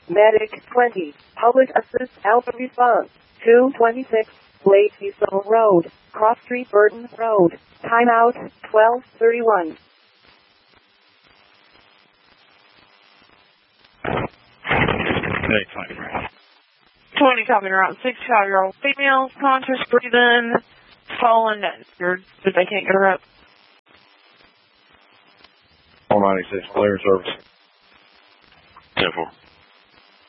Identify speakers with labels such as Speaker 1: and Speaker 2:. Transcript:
Speaker 1: Medic 20, Public Assist Alpha Response, 226, Lake Cecil Road, Cross Street Burton Road, timeout, 12:31.
Speaker 2: Hey, 20.
Speaker 3: 20 talking around 65-year-old female, conscious, breathing, fallen, injured, but they can't get her up.
Speaker 2: 496, clear service.
Speaker 4: 10-4.